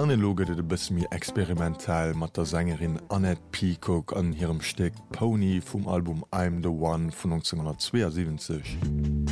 Analoge de bis mir experimentell mat der Sängerin Annette Peacock an ihrem Steck Pony vum Album I'm the One von 1972.